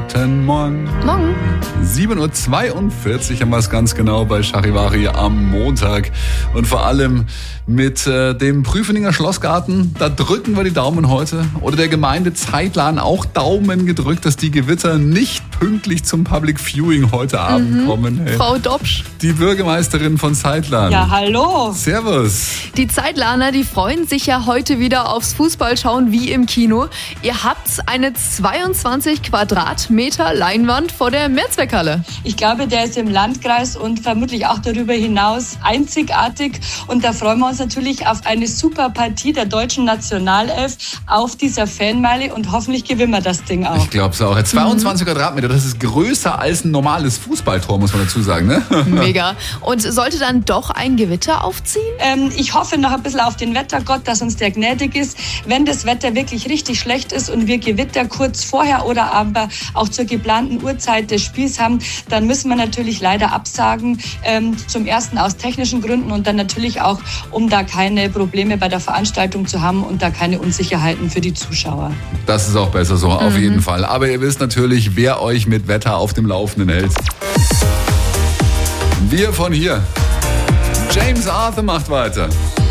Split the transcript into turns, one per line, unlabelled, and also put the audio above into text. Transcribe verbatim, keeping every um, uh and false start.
Guten Morgen.
Morgen.
sieben Uhr zweiundvierzig haben wir es ganz genau bei Charivari am Montag. Und vor allem mit äh, dem Prüfeninger Schlossgarten, da drücken wir die Daumen heute. Oder der Gemeinde Zeitlan auch Daumen gedrückt, dass die Gewitter nicht pünktlich zum Public Viewing heute Abend
Mhm.
kommen. Hey.
Frau Dobsch.
Die Bürgermeisterin von Zeitlan.
Ja, hallo.
Servus.
Die Zeitlaner, die freuen sich ja heute wieder aufs Fußballschauen wie im Kino. Ihr habt eine zweiundzwanzig Quadratmeter Leinwand vor der Mehrzweckhalle.
Ich glaube, der ist im Landkreis und vermutlich auch darüber hinaus einzigartig. Und da freuen wir uns natürlich auf eine super Partie der deutschen Nationalelf auf dieser Fanmeile und hoffentlich gewinnen wir das Ding auch.
Ich glaube es auch. zweiundzwanzig mhm. Quadratmeter, das ist größer als ein normales Fußballtor, muss man dazu sagen. Ne?
Mega. Und sollte dann doch ein Gewitter aufziehen?
Ähm, ich hoffe noch ein bisschen auf den Wettergott, dass uns der gnädig ist. Wenn das Wetter wirklich richtig schlecht ist und wir Gewitter kurz vorher oder aber auch zur geplanten Uhrzeit des Spiels haben, dann müssen wir natürlich leider absagen. Ähm, zum ersten aus technischen Gründen und dann natürlich auch, um da keine Probleme bei der Veranstaltung zu haben und da keine Unsicherheiten für die Zuschauer.
Das ist auch besser so, auf
Mhm.
jeden Fall. Aber ihr wisst natürlich, wer euch mit Wetter auf dem Laufenden hält. Wir von hier. James Arthur macht weiter.